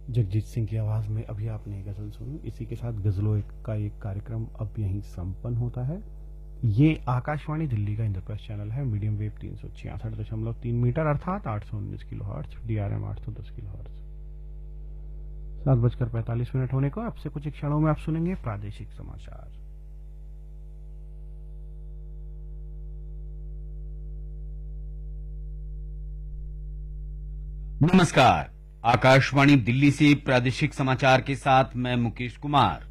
जगजीत सिंह की आवाज में अभी आपने गजल सुनी। इसी के साथ गजलों का एक कार्यक्रम अब यहीं संपन्न होता है। ये आकाशवाणी दिल्ली का इंद्रप्रस्थ चैनल है। मीडियम वेव 366.3 मीटर अर्थात 819 किलोहर्ट्ज, DRM 810 किलोहर्ट्ज। 7:45 होने को। अब से कुछ क्षणों में आप सुनेंगे प्रादेशिक समाचार। नमस्कार, आकाशवाणी दिल्ली से प्रादेशिक समाचार के साथ मैं मुकेश कुमार।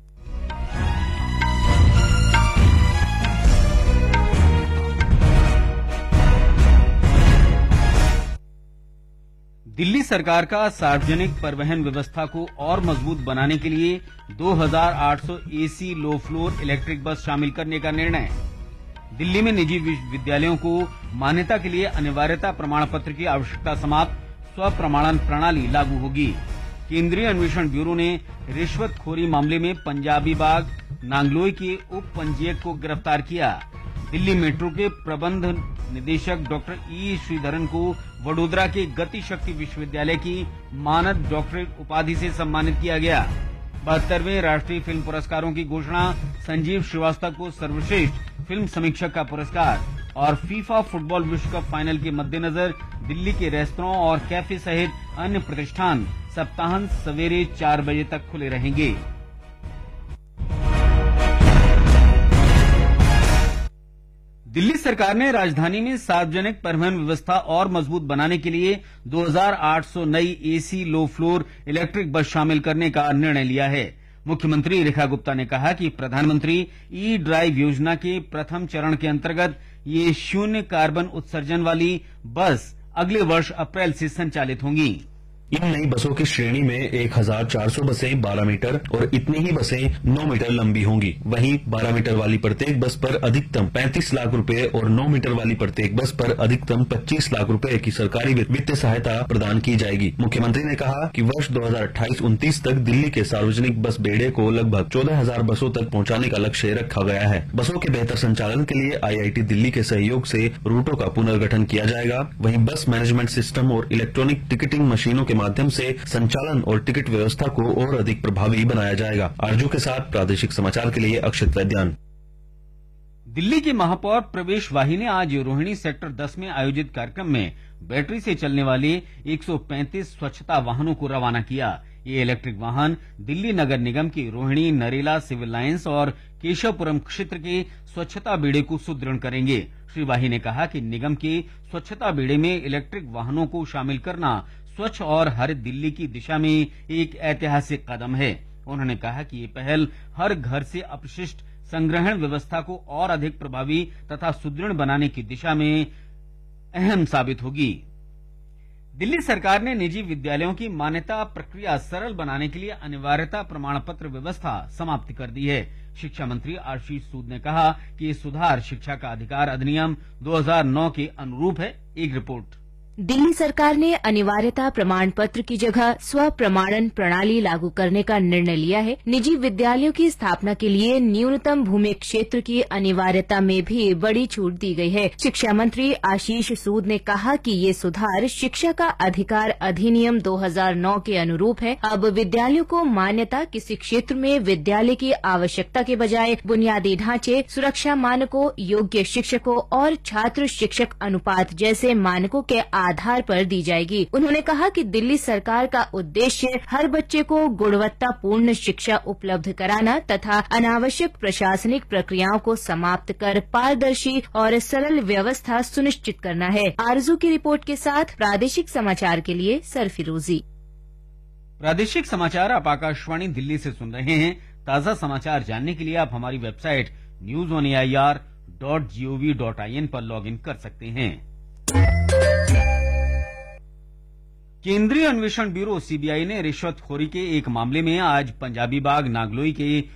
दिल्ली सरकार का सार्वजनिक परिवहन व्यवस्था को और मजबूत बनाने के लिए 2800 AC low floor electric bus शामिल करने का निर्णय। दिल्ली में निजी विश्वविद्यालयों को मान्यता के लिए अनिवार्यता प्रमाण पत्र की आवश्यकता समाप्त, स्वप्रमाणन प्रणाली लागू होगी। केंद्रीय अन्वेषण ब्यूरो ने रिश्वतखोरी मामले में पंजाबी बाग नांगलोई के उप पंजीयक को गिरफ्तार किया। दिल्ली मेट्रो के प्रबंध निदेशक डॉक्टर ई श्रीधरन को वडोदरा के गति शक्ति विश्वविद्यालय की मानद डॉक्टरेट उपाधि से सम्मानित किया गया। 72वें राष्ट्रीय फिल्म पुरस्कारों की घोषणा। संजीव श्रीवास्तव को सर्वश्रेष्ठ फिल्म समीक्षक का पुरस्कार। और फीफा फुटबॉल विश्व कप फाइनल के मद्देनजर दिल्ली के रेस्तरां और कैफे सहित अन्य प्रतिष्ठान सप्ताहांत सवेरे 4 बजे तक खुले रहेंगे। दिल्ली सरकार ने राजधानी में सार्वजनिक परिवहन व्यवस्था और मजबूत बनाने के लिए 2800 नई AC low floor electric bus शामिल करने का निर्णय लिया है। मुख्यमंत्री रेखा गुप्ता ने कहा कि प्रधानमंत्री ई ड्राइव योजना के प्रथम चरण के अंतर्गत ये शून्य कार्बन उत्सर्जन वाली बस अगले वर्ष अप्रैल से संचालित होंगी। इन नई बसों की श्रेणी में 1400 बसें 12 मीटर और इतनी ही बसें 9 मीटर लंबी होंगी। वहीं 12 मीटर वाली प्रत्येक बस पर अधिकतम 35 लाख रुपए और 9 मीटर वाली प्रत्येक बस पर अधिकतम 25 लाख रुपए की सरकारी वित्तीय सहायता प्रदान की जाएगी। मुख्यमंत्री ने कहा कि वर्ष 2028-29 तक दिल्ली के सार्वजनिक बस बेड़े को लगभग 14,000 बसों तक पहुंचाने का लक्ष्य रखा गया है। बसों के बेहतर संचालन के लिए IIT दिल्ली के सहयोग से रूटों का पुनर्गठन किया जाएगा। वहीं बस मैनेजमेंट सिस्टम और इलेक्ट्रॉनिक टिकटिंग मशीनों के माध्यम से संचालन और टिकट व्यवस्था को और अधिक प्रभावी बनाया जाएगा। आरजू के साथ प्रादेशिक समाचार के लिए अक्षत वैद्यान। दिल्ली के महापौर प्रवेश वाही ने आज रोहिणी सेक्टर 10 में आयोजित कार्यक्रम में बैटरी से चलने वाले 135 स्वच्छता वाहनों को रवाना किया। ये इलेक्ट्रिक वाहन दिल्ली नगर निगम की रोहिणी, नरेला, सिविल लाइंस और केशवपुरम क्षेत्र के स्वच्छता बेड़े को सुदृढ़ करेंगे। श्री वाही ने कहा कि निगम के स्वच्छता बेड़े में इलेक्ट्रिक वाहनों को शामिल करना स्वच्छ और हरित दिल्ली की दिशा में एक ऐतिहासिक कदम है। उन्होंने कहा कि ये पहल हर घर से अपशिष्ट संग्रहण व्यवस्था को और अधिक प्रभावी तथा सुदृढ़ बनाने की दिशा में अहम साबित होगी। दिल्ली सरकार ने निजी विद्यालयों की मान्यता प्रक्रिया सरल बनाने के लिए अनिवार्यता प्रमाण पत्र व्यवस्था समाप्त कर दी है। शिक्षा मंत्री आशीष सूद ने कहा कि ये सुधार शिक्षा का अधिकार अधिनियम 2009 के अनुरूप है। एक रिपोर्ट। दिल्ली सरकार ने अनिवार्यता प्रमाण पत्र की जगह स्वप्रमाणन प्रणाली लागू करने का निर्णय लिया है। निजी विद्यालयों की स्थापना के लिए न्यूनतम भूमि क्षेत्र की अनिवार्यता में भी बड़ी छूट दी गई है। शिक्षा मंत्री आशीष सूद ने कहा कि ये सुधार शिक्षा का अधिकार अधिनियम 2009 के अनुरूप है। अब विद्यालयों को मान्यता किसी क्षेत्र में विद्यालय की आवश्यकता के बजाय बुनियादी ढांचे, सुरक्षा मानकों, योग्य शिक्षकों और छात्र शिक्षक अनुपात जैसे मानकों के आधार पर दी जाएगी। उन्होंने कहा कि दिल्ली सरकार का उद्देश्य हर बच्चे को गुणवत्तापूर्ण शिक्षा उपलब्ध कराना तथा अनावश्यक प्रशासनिक प्रक्रियाओं को समाप्त कर पारदर्शी और सरल व्यवस्था सुनिश्चित करना है। आरजू की रिपोर्ट के साथ प्रादेशिक समाचार के लिए सरफिरोजी। प्रादेशिक समाचार आप आकाशवाणी दिल्ली से सुन रहे हैं। ताजा समाचार जानने के लिए आप हमारी वेबसाइट news.on.air.gov.in पर लॉगिन कर सकते हैं। केंद्रीय अन्वेषण ब्यूरो CBI ने रिश्वतखोरी के एक मामले में आज पंजाबी बाग नागलोई के